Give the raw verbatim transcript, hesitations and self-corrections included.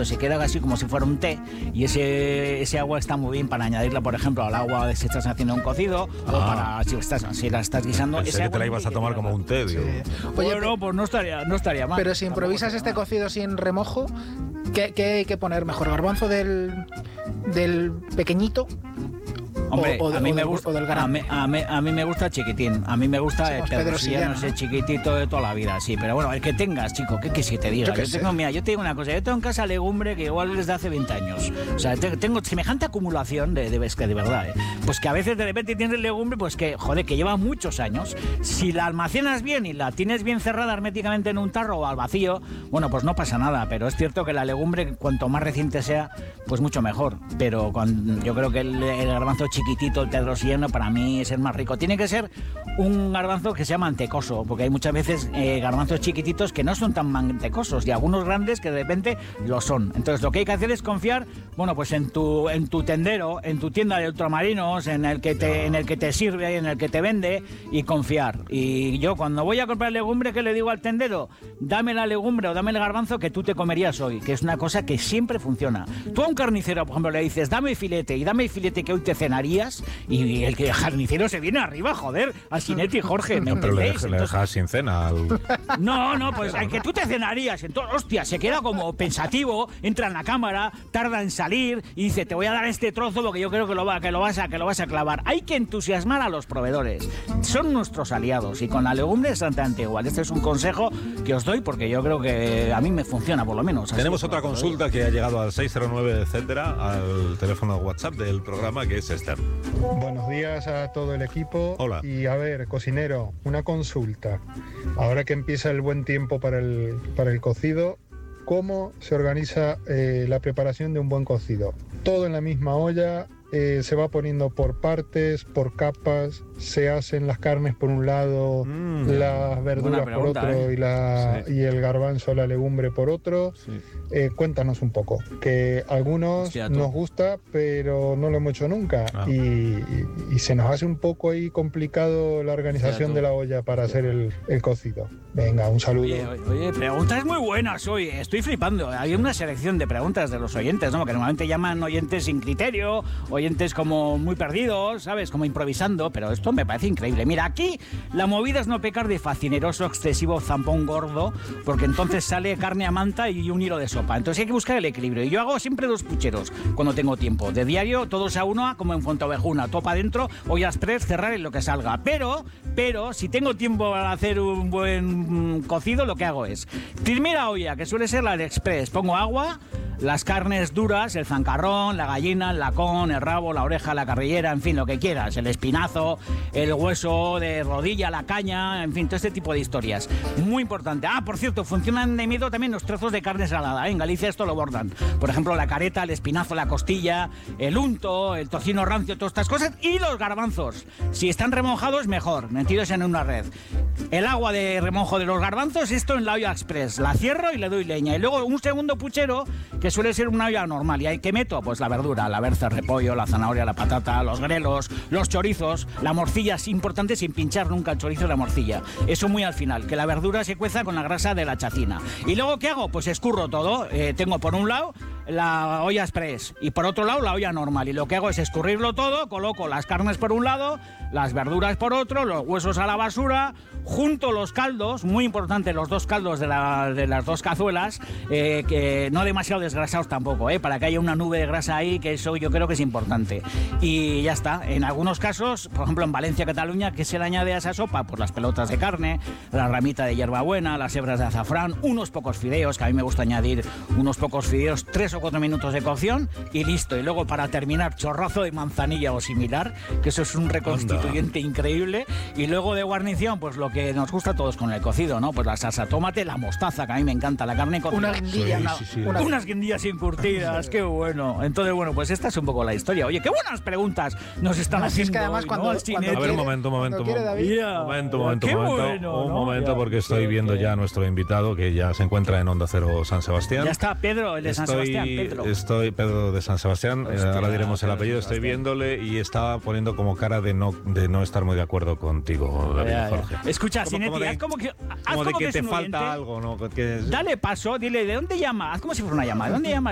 entonces se queda así como si fuera un té, y ese, ese agua está muy bien para añadirla, por ejemplo, al agua si estás haciendo un cocido, ah. o para si, estás, si la estás guisando. Pensé que te la ibas a tomar como un té, digo. Sí. Oye, bueno, pero, pues no estaría, no estaría mal. Pero si improvisas este mal. Cocido sin remojo, ¿qué, qué hay que poner mejor? ¿Garbanzo del, del pequeñito? Hombre, o, o, a mí o me del, gusta, del a, mí, a, mí, a mí me gusta chiquitín, a mí me gusta el pedrosillano, ese chiquitito de toda la vida, sí, pero bueno, el que tengas, chico, ¿qué quieres que te diga? Yo, yo tengo, mira, yo te digo una cosa, yo tengo en casa legumbre que igual es desde hace veinte años, o sea, tengo semejante acumulación de, de, de, de verdad, ¿eh? Pues que a veces de repente tienes legumbre, pues que, joder, que lleva muchos años, si la almacenas bien y la tienes bien cerrada herméticamente en un tarro o al vacío, bueno, pues no pasa nada, pero es cierto que la legumbre, cuanto más reciente sea, pues mucho mejor, pero con, yo creo que el, el garbanzo chiquitito, el pedro Lleno, para mí es el más rico. Tiene que ser un garbanzo que sea mantecoso, porque hay muchas veces eh, garbanzos chiquititos que no son tan mantecosos y algunos grandes que de repente lo son. Entonces lo que hay que hacer es confiar, bueno, pues en tu en tu tendero, en tu tienda de ultramarinos, en el que te en el que te sirve, en el que te vende, y confiar. Y yo cuando voy a comprar legumbre, ¿qué le digo al tendero? Dame la legumbre o dame el garbanzo que tú te comerías hoy, que es una cosa que siempre funciona. Tú a un carnicero, por ejemplo, le dices, dame filete y dame el filete que hoy te cenarías, y Y el que carnicero se viene arriba, joder, a Sinetti y Jorge, ¿me no, pero entendéis? le, le dejas sin cena. Al... No, no, pues el que tú te cenarías, entonces, hostia, se queda como pensativo, entra en la cámara, tarda en salir y dice, te voy a dar este trozo porque yo creo que lo, va, que lo, vas, a, que lo vas a clavar. Hay que entusiasmar a los proveedores, son nuestros aliados y con la legumbre es exactamente igual. Este es un consejo que os doy porque yo creo que a mí me funciona, por lo menos. Así Tenemos otra consulta que ha llegado al seis cero nueve, etcétera, al teléfono WhatsApp del programa, que es Esther. Buenos días a todo el equipo. Hola. Y a ver, cocinero, una consulta. Ahora que empieza el buen tiempo para el, para el cocido, ¿cómo se organiza eh, la preparación de un buen cocido? Todo en la misma olla, eh, se va poniendo por partes, por capas, se hacen las carnes por un lado, mm, las verduras pregunta, por otro, eh. y, la, sí. y el garbanzo, la legumbre por otro. Sí. Eh, cuéntanos un poco, que a algunos Hostia, nos gusta, pero no lo hemos hecho nunca, ah. y, y, y se nos hace un poco ahí complicado la organización de la olla para hacer el, el cocido. Venga, un saludo. Oye, oye, preguntas muy buenas hoy, estoy flipando. Hay una selección de preguntas de los oyentes, ¿no? Que normalmente llaman oyentes sin criterio, oyentes como muy perdidos, ¿sabes? Como improvisando, pero esto me parece increíble. Mira, aquí la movida es no pecar de fascineroso, excesivo zampón gordo, porque entonces sale carne a manta y un hilo de sopa. Entonces hay que buscar el equilibrio. Y yo hago siempre dos pucheros cuando tengo tiempo. De diario, todos a uno, como en Fontevejuna, topa adentro, ollas press, cerrar en lo que salga. Pero, pero, si tengo tiempo para hacer un buen cocido, lo que hago es, primera olla, que suele ser la de Express, pongo agua, las carnes duras, el zancarrón, la gallina, el lacón, el rabo, la oreja, la carrillera, en fin, lo que quieras, el espinazo, el hueso de rodilla, la caña, en fin, todo este tipo de historias. Muy importante. Ah, por cierto, funcionan de miedo también los trozos de carne salada, ¿eh? En Galicia esto lo bordan. Por ejemplo, la careta, el espinazo, la costilla, el unto, el tocino rancio, todas estas cosas, y los garbanzos. Si están remojados, mejor, metidos en una red. El agua de remojo de los garbanzos, esto en la olla express. La cierro y le doy leña. Y luego un segundo puchero, que suele ser una olla normal. ¿Y ahí qué meto? Pues la verdura, la berza, el repollo, la zanahoria, la patata, los grelos, los chorizos, la morcilla. Es importante sin pinchar nunca el chorizo y la morcilla. Eso muy al final, que la verdura se cueza con la grasa de la chacina. ¿Y luego qué hago? Pues escurro todo. Eh, tengo por un lado la olla express y por otro lado la olla normal. Y lo que hago es escurrirlo todo, coloco las carnes por un lado, las verduras por otro, los huesos a la basura, junto los caldos, muy importante los dos caldos de, la, de las dos cazuelas, eh, que no demasiado desgrasados tampoco, eh, para que haya una nube de grasa ahí, que eso yo creo que es importante. Y ya está. En algunos casos, por ejemplo en Valencia, Cataluña, ¿qué se le añade a esa sopa? Pues las pelotas de carne, la ramita de hierbabuena, las hebras de azafrán, unos pocos fideos, que a mí me gusta añadir unos pocos fideos, tres o cuatro minutos de cocción y listo. Y luego para terminar, chorrazo de manzanilla o similar, que eso es un reconstituyente Anda. increíble. Y luego de guarnición, pues lo que nos gusta a todos con el cocido, ¿no? Pues la salsa tomate, la mostaza, que a mí me encanta, la carne cocida. Una guindilla, sí, una, sí, sí. Una... unas guindillas encurtidas, qué bueno. Entonces, bueno, pues esta es un poco la historia. Oye, qué buenas preguntas nos están no, haciendo. Es que además hoy, cuando, ¿no? cuando A ver, un momento, un momento, un momento. Yeah. Un momento, un momento, Qué un momento, bueno, un ¿no? momento Ya, porque estoy qué, viendo qué. ya a nuestro invitado que ya se encuentra en Onda Cero San Sebastián. Ya está Pedro, el de San estoy, Sebastián, Pedro. Estoy Pedro de San Sebastián, Hostia, ahora diremos el Pedro apellido, estoy Sebastián. viéndole y estaba poniendo como cara de no de no estar muy de acuerdo contigo, David Ya, ya. Jorge. Escucha, Como- como Sinetti, de- haz como que, haz Como de como que que te es un falta oyente. algo, ¿no? Que es- Dale paso, dile, ¿de dónde llama? Haz como si fuera una llamada. ¿De dónde llama?